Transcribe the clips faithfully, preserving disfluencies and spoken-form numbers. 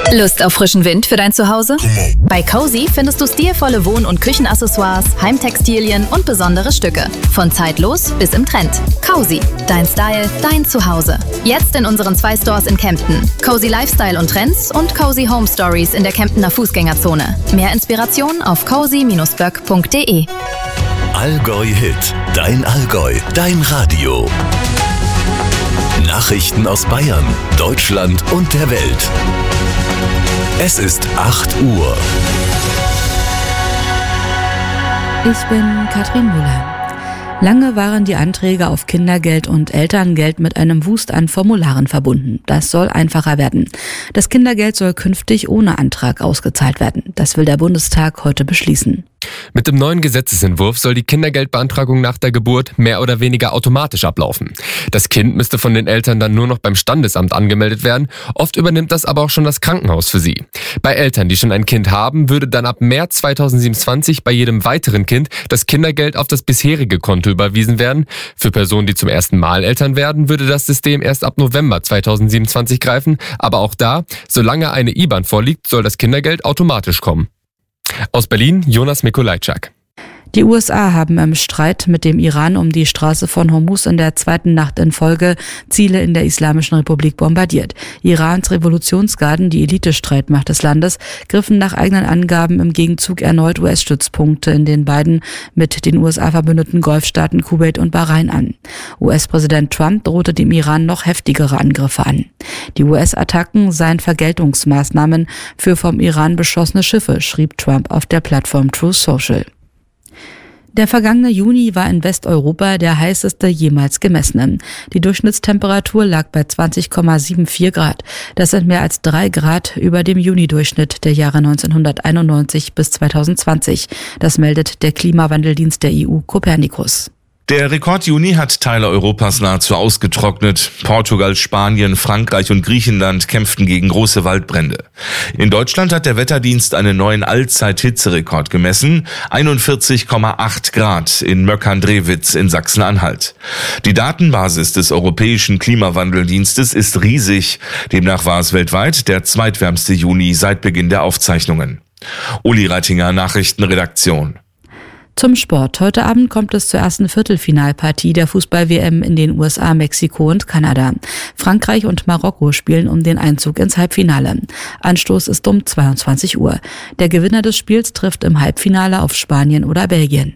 Lust auf frischen Wind für dein Zuhause? Bei Cozy findest du stilvolle Wohn- und Küchenaccessoires, Heimtextilien und besondere Stücke. Von zeitlos bis im Trend. Cozy, dein Style, dein Zuhause. Jetzt in unseren zwei Stores in Kempten. Cozy Lifestyle und Trends und Cozy Home Stories in der Kemptener Fußgängerzone. Mehr Inspiration auf cozy Bindestrich böck punkt de. Allgäu Hit, dein Allgäu, dein Radio. Nachrichten aus Bayern, Deutschland und der Welt. Es ist acht Uhr. Ich bin Katrin Müller. Lange waren die Anträge auf Kindergeld und Elterngeld mit einem Wust an Formularen verbunden. Das soll einfacher werden. Das Kindergeld soll künftig ohne Antrag ausgezahlt werden. Das will der Bundestag heute beschließen. Mit dem neuen Gesetzesentwurf soll die Kindergeldbeantragung nach der Geburt mehr oder weniger automatisch ablaufen. Das Kind müsste von den Eltern dann nur noch beim Standesamt angemeldet werden. Oft übernimmt das aber auch schon das Krankenhaus für sie. Bei Eltern, die schon ein Kind haben, würde dann ab März zweitausendsiebenundzwanzig bei jedem weiteren Kind das Kindergeld auf das bisherige Konto überwiesen werden. Für Personen, die zum ersten Mal Eltern werden, würde das System erst ab November zweitausendsiebenundzwanzig greifen. Aber auch da, solange eine I B A N vorliegt, soll das Kindergeld automatisch kommen. Aus Berlin, Jonas Mikolajczak. Die U S A haben im Streit mit dem Iran um die Straße von Hormuz in der zweiten Nacht in Folge Ziele in der Islamischen Republik bombardiert. Irans Revolutionsgarden, die Elite-Streitmacht des Landes, griffen nach eigenen Angaben im Gegenzug erneut U S-Stützpunkte in den beiden mit den U S A verbündeten Golfstaaten Kuwait und Bahrain an. U S-Präsident Trump drohte dem Iran noch heftigere Angriffe an. Die U S-Attacken seien Vergeltungsmaßnahmen für vom Iran beschossene Schiffe, schrieb Trump auf der Plattform Truth Social. Der vergangene Juni war in Westeuropa der heißeste jemals gemessene. Die Durchschnittstemperatur lag bei zwanzig Komma vierundsiebzig Grad. Das sind mehr als drei Grad über dem Juni-Durchschnitt der Jahre neunzehnhunderteinundneunzig bis zweitausendzwanzig. Das meldet der Klimawandeldienst der E U Copernicus. Der Rekord-Juni hat Teile Europas nahezu ausgetrocknet. Portugal, Spanien, Frankreich und Griechenland kämpften gegen große Waldbrände. In Deutschland hat der Wetterdienst einen neuen Allzeit-Hitzerekord gemessen. einundvierzig Komma acht Grad in Möckern-Drewitz in Sachsen-Anhalt. Die Datenbasis des Europäischen Klimawandeldienstes ist riesig. Demnach war es weltweit der zweitwärmste Juni seit Beginn der Aufzeichnungen. Uli Reitinger, Nachrichtenredaktion. Zum Sport. Heute Abend kommt es zur ersten Viertelfinalpartie der Fußball-W M in den U S A, Mexiko und Kanada. Frankreich und Marokko spielen um den Einzug ins Halbfinale. Anstoß ist um zweiundzwanzig Uhr. Der Gewinner des Spiels trifft im Halbfinale auf Spanien oder Belgien.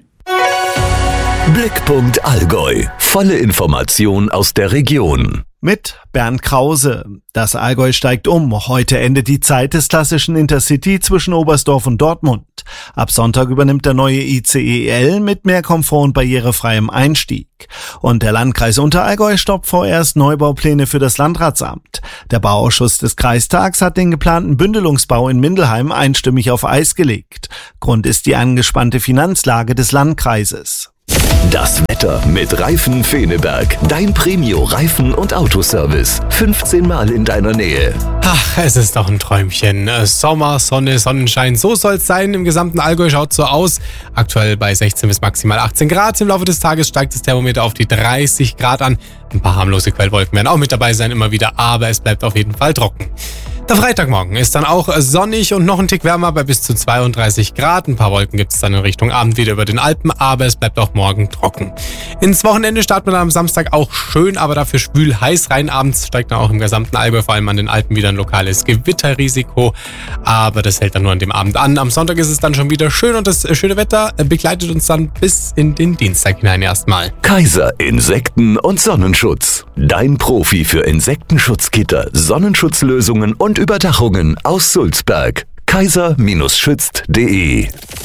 Blickpunkt Allgäu. Volle Information aus der Region. Mit Bernd Krause. Das Allgäu steigt um. Heute endet die Zeit des klassischen Intercity zwischen Oberstdorf und Dortmund. Ab Sonntag übernimmt der neue I C E L mit mehr Komfort und barrierefreiem Einstieg. Und der Landkreis Unterallgäu stoppt vorerst Neubaupläne für das Landratsamt. Der Bauausschuss des Kreistags hat den geplanten Bündelungsbau in Mindelheim einstimmig auf Eis gelegt. Grund ist die angespannte Finanzlage des Landkreises. Das Wetter mit Reifen Feneberg. Dein Premio-Reifen- und Autoservice. fünfzehn Mal in deiner Nähe. Ach, es ist doch ein Träumchen. Sommer, Sonne, Sonnenschein. So soll es sein. Im gesamten Allgäu schaut so aus. Aktuell bei sechzehn bis maximal achtzehn Grad. Im Laufe des Tages steigt das Thermometer auf die dreißig Grad an. Ein paar harmlose Quellwolken werden auch mit dabei sein, immer wieder. Aber es bleibt auf jeden Fall trocken. Der Freitagmorgen ist dann auch sonnig und noch ein Tick wärmer bei bis zu zweiunddreißig Grad. Ein paar Wolken gibt es dann in Richtung Abend wieder über den Alpen, aber es bleibt auch morgen trocken. Ins Wochenende startet man dann am Samstag auch schön, aber dafür schwül heiß rein. Abends steigt dann auch im gesamten Allgäu, vor allem an den Alpen, wieder ein lokales Gewitterrisiko. Aber das hält dann nur an dem Abend an. Am Sonntag ist es dann schon wieder schön und das schöne Wetter begleitet uns dann bis in den Dienstag hinein erstmal. Kaiser Insekten- und Sonnenschutz. Dein Profi für Insektenschutzgitter, Sonnenschutzlösungen und Überdachungen aus Sulzberg. kaiser schützt punkt de.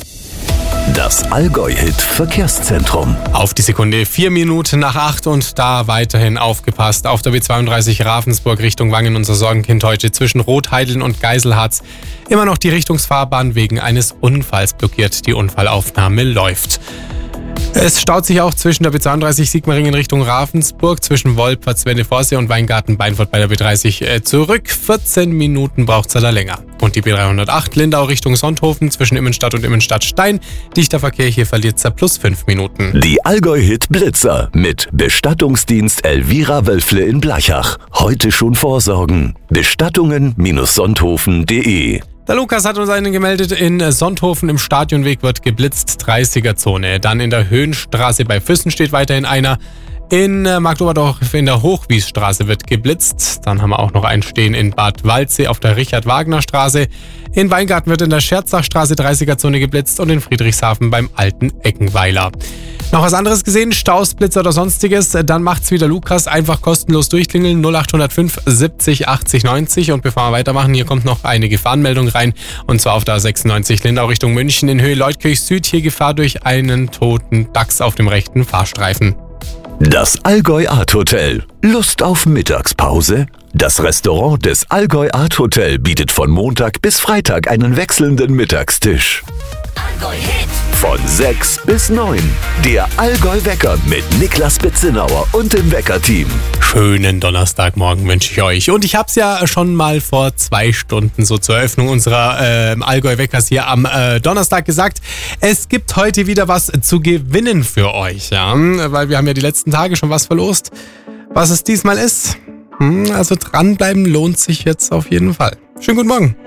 Das Allgäu-Hit-Verkehrszentrum. Auf die Sekunde vier Minuten nach acht und da weiterhin aufgepasst. Auf der B zweiunddreißig Ravensburg Richtung Wangen, unser Sorgenkind heute zwischen Rotheideln und Geiselharz. Immer noch die Richtungsfahrbahn wegen eines Unfalls blockiert. Die Unfallaufnahme läuft. Es staut sich auch zwischen der B zweiunddreißig Sigmaringen in Richtung Ravensburg, zwischen Wolpert, Svenne-Vorsee und Weingarten-Beinfurt bei der B dreißig zurück. vierzehn Minuten braucht es da länger. Und die B dreihundertacht Lindau Richtung Sonthofen zwischen Immenstadt und Immenstadt-Stein. Dichter Verkehr, hier verliert es plus fünf Minuten. Die Allgäu-Hit Blitzer mit Bestattungsdienst Elvira Wölfle in Blachach. Heute schon vorsorgen. Bestattungen Sonthofen punkt de. Der Lukas hat uns einen gemeldet, in Sonthofen im Stadionweg wird geblitzt, dreißiger-Zone. Dann in der Höhenstraße bei Füssen steht weiterhin einer. In Marktoberdorf in der Hochwiesstraße wird geblitzt. Dann haben wir auch noch ein Stehen in Bad Waldsee auf der Richard-Wagner-Straße. In Weingarten wird in der Scherzachstraße dreißiger-Zone geblitzt und in Friedrichshafen beim Alten Eckenweiler. Noch was anderes gesehen? Staus, Blitzer oder sonstiges? Dann macht's wieder Lukas. Einfach kostenlos durchklingeln. null acht null fünf siebzig achtzig neunzig. Und bevor wir weitermachen, hier kommt noch eine Gefahrenmeldung rein. Und zwar auf der A sechsundneunzig Lindau Richtung München in Höhe Leutkirch Süd. Hier Gefahr durch einen toten Dachs auf dem rechten Fahrstreifen. Das Allgäu Art Hotel. Lust auf Mittagspause? Das Restaurant des Allgäu Art Hotel bietet von Montag bis Freitag einen wechselnden Mittagstisch. Von sechs bis neun. Der Allgäu-Wecker mit Niklas Betzinauer und dem Wecker-Team. Schönen Donnerstagmorgen wünsche ich euch. Und ich habe es ja schon mal vor zwei Stunden so zur Eröffnung unserer äh, Allgäu-Weckers hier am äh, Donnerstag gesagt. Es gibt heute wieder was zu gewinnen für euch, ja, weil wir haben ja die letzten Tage schon was verlost. Was es diesmal ist, hm, also dranbleiben lohnt sich jetzt auf jeden Fall. Schönen guten Morgen.